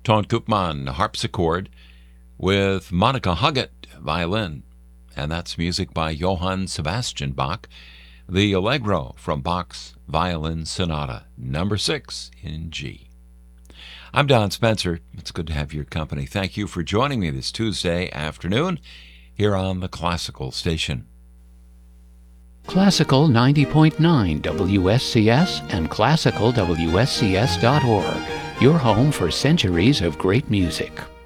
Ton Koopman, harpsichord, with Monica Huggett, violin. And that's music by Johann Sebastian Bach, the Allegro from Bach's Violin Sonata, number 6 in G. I'm Don Spencer. It's good to have your company. Thank you for joining me this Tuesday afternoon here on the Classical Station. Classical 90.9 WSCS and classicalwscs.org, your home for centuries of great music.